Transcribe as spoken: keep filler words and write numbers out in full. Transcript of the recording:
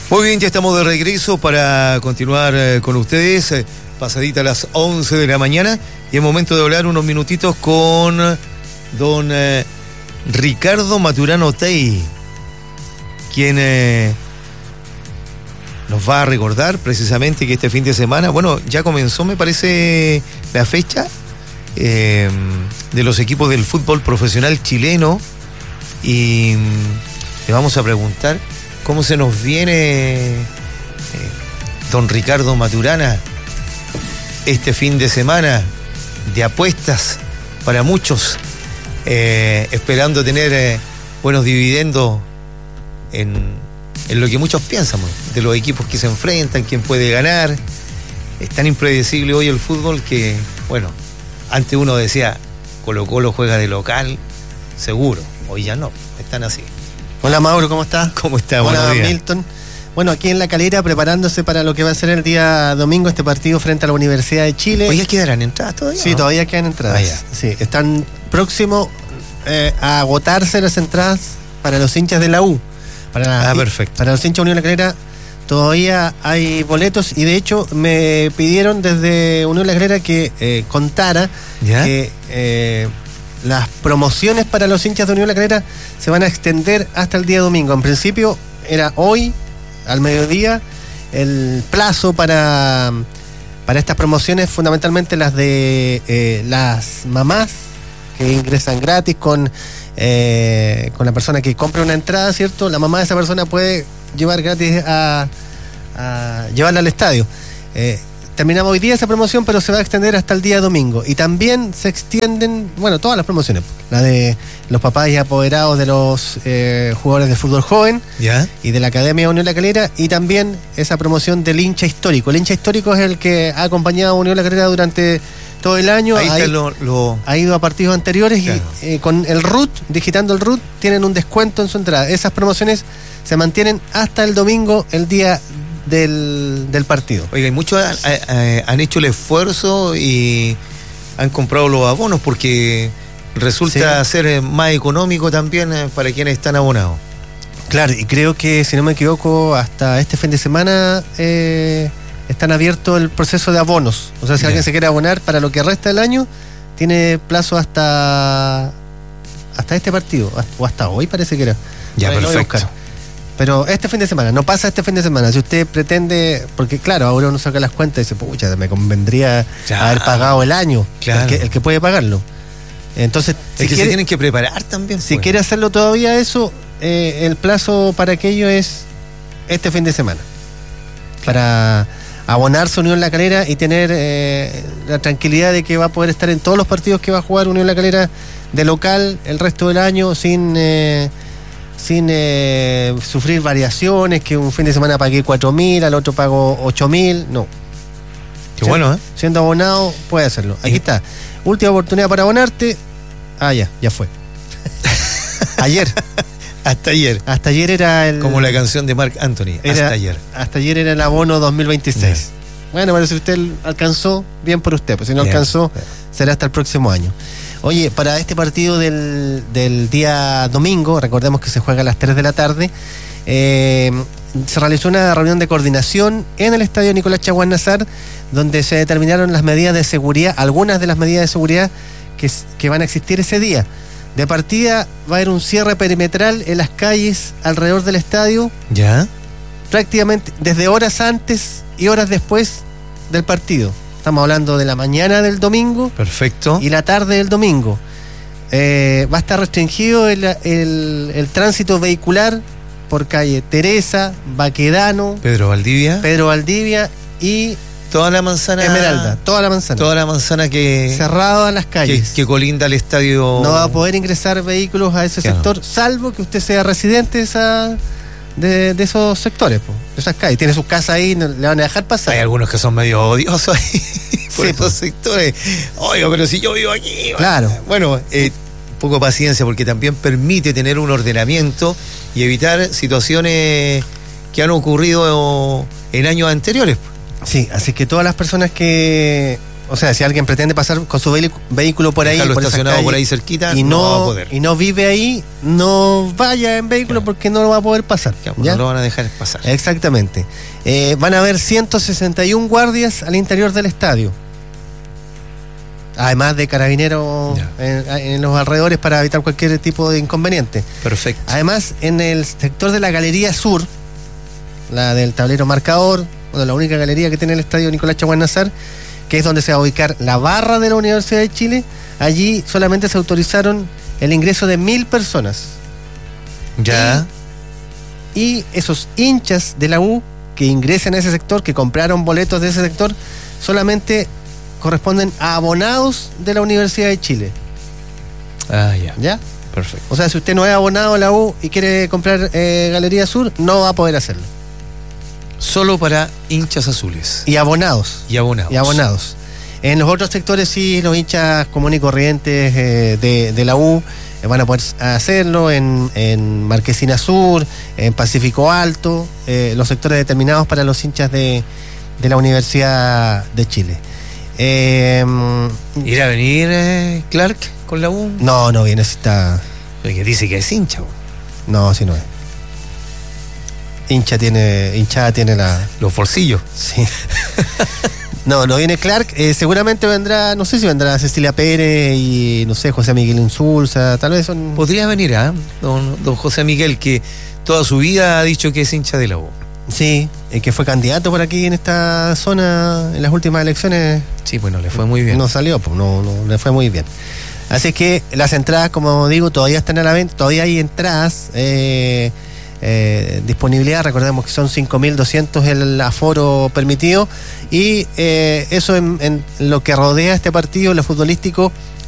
Muy bien, ya estamos de regreso para continuar eh, con ustedes, eh, pasadita a las once de la mañana, y es momento de hablar unos minutitos con don eh, Ricardo Maturano Tey, quien eh, nos va a recordar precisamente que este fin de semana, bueno, ya comenzó, me parece, la fecha eh, de los equipos del fútbol profesional chileno, y le vamos a preguntar cómo se nos viene eh, don Ricardo Maturana este fin de semana de apuestas para muchos, eh, esperando tener eh, buenos dividendos en, en lo que muchos piensan, de los equipos que se enfrentan, quién puede ganar. Es tan impredecible hoy el fútbol que, bueno, antes uno decía Colo Colo juega de local, seguro, hoy ya no, están así. Hola Mauro, ¿cómo estás? ¿Cómo estás? Hola Milton. Bueno, aquí en La Calera preparándose para lo que va a ser el día domingo, este partido frente a la Universidad de Chile. ¿Hoy ya quedarán entradas todavía? Sí, ¿no? Todavía quedan entradas. Ah, sí, están próximos eh, a agotarse las entradas para los hinchas de la U. Para, ah, perfecto. Para los hinchas de Unión La Calera todavía hay boletos, y de hecho me pidieron desde Unión La Calera que eh, contara ¿Ya? que eh, las promociones para los hinchas de Unión La Calera se van a extender hasta el día domingo. En principio era hoy al mediodía el plazo para, para estas promociones, fundamentalmente las de eh, las mamás que ingresan gratis con, eh, con la persona que compra una entrada, ¿cierto? La mamá de esa persona puede llevar gratis a, a llevarla al estadio. Eh, Terminamos hoy día esa promoción, pero se va a extender hasta el día domingo. Y también se extienden, bueno, todas las promociones. La de los papás y apoderados de los eh, jugadores de fútbol joven ¿Ya? y de la Academia Unión La Calera. Y también esa promoción del hincha histórico. El hincha histórico es el que ha acompañado a Unión La Calera durante todo el año. Ahí ha, está lo, lo... ha ido a partidos anteriores, claro. Y eh, con el R U T, digitando el R U T, tienen un descuento en su entrada. Esas promociones se mantienen hasta el domingo, el día Del, del partido. Oiga, y muchos han, han hecho el esfuerzo y han comprado los abonos porque resulta sí. ser más económico también para quienes están abonados. Claro, y creo que, si no me equivoco, hasta este fin de semana eh, están abiertos el proceso de abonos. O sea, si yeah. alguien se quiere abonar para lo que resta del año, tiene plazo hasta hasta este partido, o hasta hoy parece que era. Ya, perfecto. Pero este fin de semana, no pasa este fin de semana. Si usted pretende, porque claro, ahora uno saca las cuentas y dice, pucha, me convendría ya, haber pagado el año, claro. el, que, el que puede pagarlo. Entonces, si es que quiere, se tienen que preparar también. Si pues. quiere hacerlo todavía eso, eh, el plazo para aquello es este fin de semana. Para abonarse a Unión La Calera y tener eh, la tranquilidad de que va a poder estar en todos los partidos que va a jugar Unión La Calera de local el resto del año sin... Eh, sin eh, sufrir variaciones, que un fin de semana pagué cuatro mil, al otro pago ocho mil, no. Qué bueno, ¿eh? Siendo abonado, puede hacerlo. Aquí está. Última oportunidad para abonarte. Ah, ya, ya fue. Ayer. Hasta ayer. Hasta ayer era el... Como la canción de Marc Anthony, era, hasta ayer. Hasta ayer era el abono dos mil veintiséis. Yeah. Bueno, pero si usted alcanzó, bien por usted. Pues si no yeah. alcanzó, yeah. será hasta el próximo año. Oye, para este partido del, del día domingo, recordemos que se juega a las tres de la tarde, eh, se realizó una reunión de coordinación en el estadio Nicolás Chaguán Nazar, donde se determinaron las medidas de seguridad, algunas de las medidas de seguridad que, que van a existir ese día. De partida va a haber un cierre perimetral en las calles alrededor del estadio. ¿Ya? Prácticamente desde horas antes y horas después del partido. Estamos hablando de la mañana del domingo. Perfecto. Y la tarde del domingo. Eh, va a estar restringido el, el, el tránsito vehicular por calle Teresa, Baquedano, Pedro Valdivia. Pedro Valdivia y toda la manzana Esmeralda. Toda la manzana. Toda la manzana que... cerrado a las calles. Que, que colinda al estadio. No va a poder ingresar vehículos a ese claro. sector, salvo que usted sea residente de esa... De, de esos sectores, po, de esas calles. Tiene sus casas ahí, no, le van a dejar pasar. Hay algunos que son medio odiosos ahí por sí, estos po. sectores. Oiga, pero si yo vivo aquí. Claro. Bueno, eh, poco paciencia, porque también permite tener un ordenamiento y evitar situaciones que han ocurrido en años anteriores. Sí, así que todas las personas que O sea, si alguien pretende pasar con su vehículo por ahí, dejarlo por estacionado calle, por ahí cerquita, y no, no va a poder. Y no vive ahí, no vaya en vehículo, claro, porque no lo va a poder pasar. Ya, pues, no lo van a dejar pasar. Exactamente. Eh, van a haber ciento sesenta y uno guardias al interior del estadio. Además de carabineros en, en los alrededores para evitar cualquier tipo de inconveniente. Perfecto. Además, en el sector de la Galería Sur, la del tablero marcador, bueno, la única galería que tiene el estadio Nicolás Chaguán Nazar, que es donde se va a ubicar la barra de la Universidad de Chile, allí solamente se autorizaron el ingreso de mil personas. Ya. Y, y esos hinchas de la U que ingresen a ese sector, que compraron boletos de ese sector, solamente corresponden a abonados de la Universidad de Chile. Ah, ya. ¿Ya? Perfecto. O sea, si usted no es abonado a la U y quiere comprar eh, Galería Sur, no va a poder hacerlo. Solo para hinchas azules. Y abonados. Y abonados. Y abonados. En los otros sectores sí, los hinchas comunes y corrientes eh, de, de la U eh, van a poder hacerlo en, en Marquesina Sur, en Pacífico Alto, eh, los sectores determinados para los hinchas de, de la Universidad de Chile. Eh, ¿Ir a venir eh, Clark con la U? No, no viene, si está... Que dice que es hincha. No, si no es. Hincha tiene, hinchada tiene la... Los bolsillos. Sí. No, no viene Clark. Eh, seguramente vendrá, no sé si vendrá Cecilia Pérez y, no sé, José Miguel Insulza. Tal vez son... Podría venir, ¿eh? Don, don José Miguel, que toda su vida ha dicho que es hincha de la U. Sí, eh, que fue candidato por aquí en esta zona en las últimas elecciones. Sí, bueno, le fue muy bien. No salió, pues no, no le fue muy bien. Así que las entradas, como digo, todavía están a la venta, todavía hay entradas. Eh, Eh, disponibilidad, recordemos que son cinco mil doscientos el aforo permitido y eh, eso en, en lo que rodea este partido, lo futbolístico,